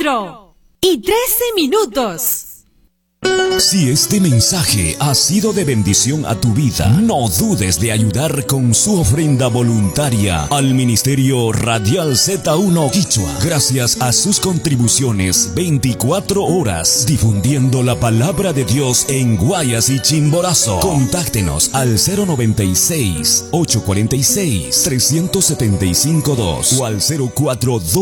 4:13. Si este mensaje ha sido de bendición a tu vida, no dudes de ayudar con su ofrenda voluntaria al Ministerio Radial Z1 Quichua. Gracias a sus contribuciones, 24 horas difundiendo la palabra de Dios en Guayas y Chimborazo. Contáctenos al 096-846-375-2 o al 042